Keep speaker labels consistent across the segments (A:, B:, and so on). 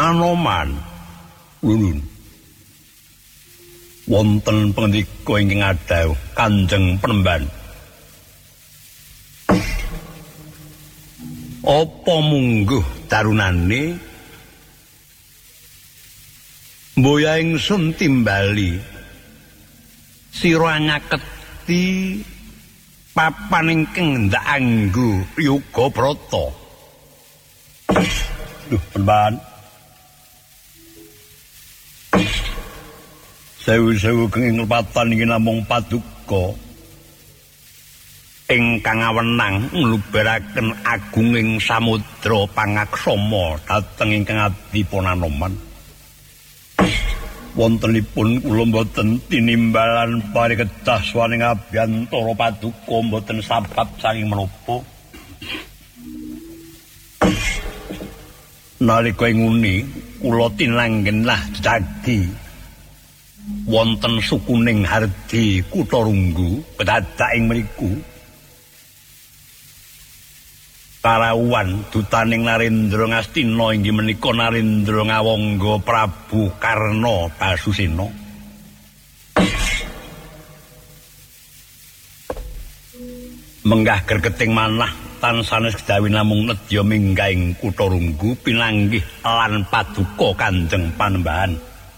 A: Anoman. Lulun. Wonten pangandika ingkang adhawuh Kanjeng Panembahan. Apa mungguh darunane mboya ingsun timbali sira nyaketi papan ingkang ndak anggo yoga brata. Duh, Panembahan. Sewu-sewu kenging lepatan iki namung paduka ingkang awenang ngluberaken agunging samudra pangaksama dhateng ingkang adipun Anoman. Wontenipun kula boten tinimbalan parikedah swaning abiyantara paduka boten sabab saking menapa. Nalika nguni kula tinanggenlah jagi wonten sukuning Hardi Kutarunggu kedadak ing mriku karawuhan dutaning Narendra Ngastina inggih menika Narendra Ngawangga Prabu Karna Basusena. Menggah gregeting manah tansanes kedawi namung nedya minggah ing Kutarunggu pinanggih lan paduka Kanjeng Panembahan.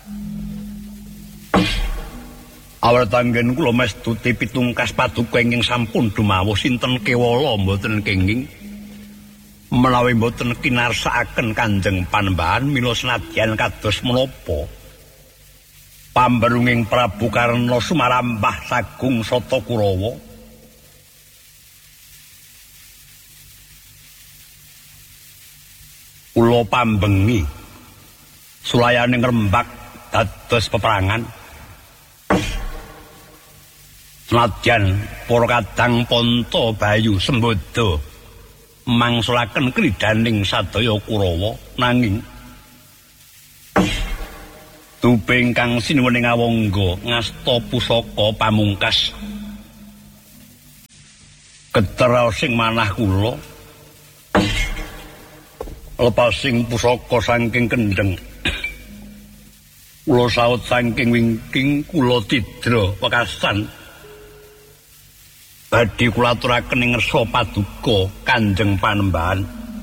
A: Awetanggen kula mestuti pitungkas paduka ingkang sampun dumawuh sinten kewala mboten kenging menawi mboten kinarsakaken Kanjeng Panembahan mila senadyan kados menapa pamberunging Prabu Karna sumarambah sagung Sata Kurawa kula pambengi sulayaning Rembag dados peperangan. Senadyan para kadang Ponto Bayu Sembada mangsulaken kridaning sadaya Kurawa nanging dupe ingkang sinuwuning Awangga ngasta pusaka pamungkas keteraosing manah kula lepasing pusaka saking kendheng kula saut saking wingking kula tidra wekasan badhe kula aturaken ing ngersa paduka Kanjeng Panembahan.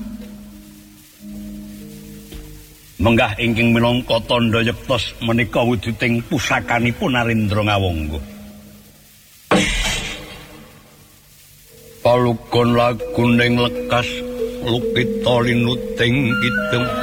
A: Menggah ingkang minangka tandha yektos menika wujuding pusakanipun Narendra Ngawangga. Palugon laguning lekas lupita linuting kidung